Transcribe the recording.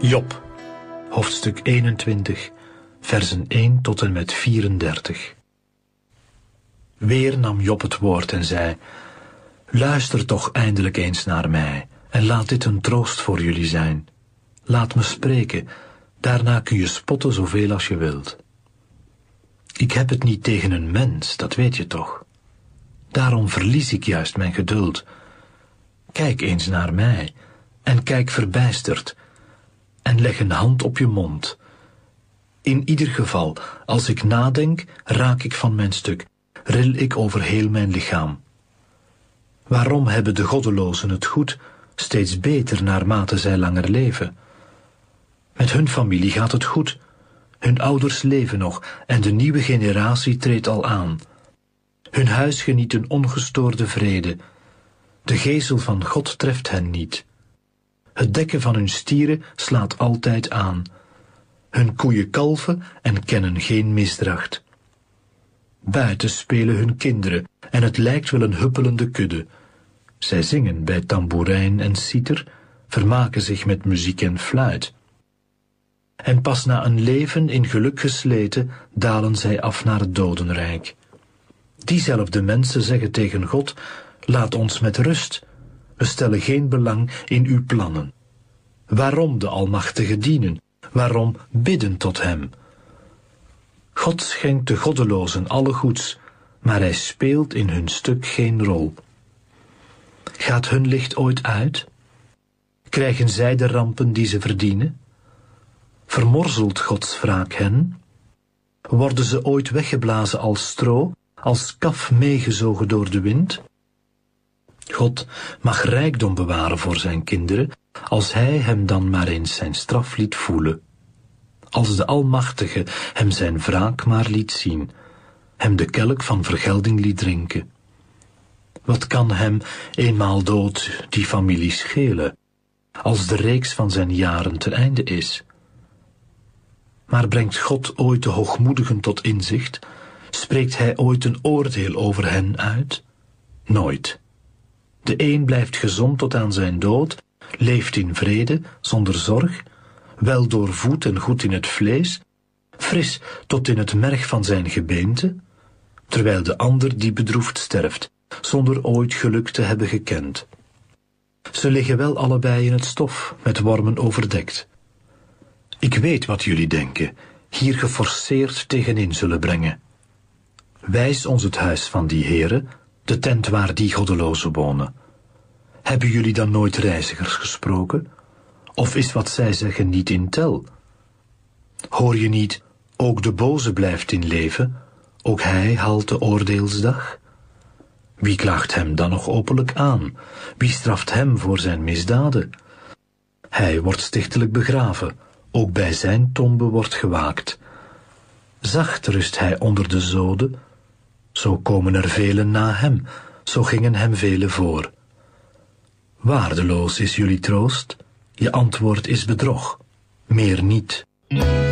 Job, hoofdstuk 21, versen 1 tot en met 34. Weer nam Job het woord en zei: luister toch eindelijk eens naar mij, en laat dit een troost voor jullie zijn. Laat me spreken, daarna kun je spotten zoveel als je wilt. Ik heb het niet tegen een mens, dat weet je toch. Daarom verlies ik juist mijn geduld. Kijk eens naar mij, en kijk verbijsterd, en leg een hand op je mond. In ieder geval, als ik nadenk, raak ik van mijn stuk, ril ik over heel mijn lichaam. Waarom hebben de goddelozen het goed, steeds beter naarmate zij langer leven? Met hun familie gaat het goed, hun ouders leven nog en de nieuwe generatie treedt al aan. Hun huis geniet een ongestoorde vrede. De gezel van God treft hen niet. Het dekken van hun stieren slaat altijd aan. Hun koeien kalven en kennen geen misdracht. Buiten spelen hun kinderen en het lijkt wel een huppelende kudde. Zij zingen bij tamboerijn en citer, vermaken zich met muziek en fluit. En pas na een leven in geluk gesleten dalen zij af naar het dodenrijk. Diezelfde mensen zeggen tegen God: laat ons met rust. We stellen geen belang in uw plannen. Waarom de Almachtige dienen? Waarom bidden tot hem? God schenkt de goddelozen alle goeds, maar hij speelt in hun stuk geen rol. Gaat hun licht ooit uit? Krijgen zij de rampen die ze verdienen? Vermorzelt Gods wraak hen? Worden ze ooit weggeblazen als stro, als kaf meegezogen door de wind? God mag rijkdom bewaren voor zijn kinderen, als hij hem dan maar eens zijn straf liet voelen. Als de Almachtige hem zijn wraak maar liet zien, hem de kelk van vergelding liet drinken. Wat kan hem, eenmaal dood, die familie schelen, als de reeks van zijn jaren ten einde is? Maar brengt God ooit de hoogmoedigen tot inzicht? Spreekt hij ooit een oordeel over hen uit? Nooit. De een blijft gezond tot aan zijn dood, leeft in vrede, zonder zorg, wel doorvoed en goed in het vlees, fris tot in het merg van zijn gebeente, terwijl de ander die bedroefd sterft, zonder ooit geluk te hebben gekend. Ze liggen wel allebei in het stof, met wormen overdekt. Ik weet wat jullie denken, hier geforceerd tegenin zullen brengen. Wijs ons het huis van die heren, de tent waar die goddelozen wonen. Hebben jullie dan nooit reizigers gesproken? Of is wat zij zeggen niet in tel? Hoor je niet, ook de boze blijft in leven, ook hij haalt de oordeelsdag? Wie klaagt hem dan nog openlijk aan? Wie straft hem voor zijn misdaden? Hij wordt stichtelijk begraven, ook bij zijn tombe wordt gewaakt. Zacht rust hij onder de zoden, zo komen er velen na hem, zo gingen hem velen voor. Waardeloos is jullie troost, je antwoord is bedrog, meer niet.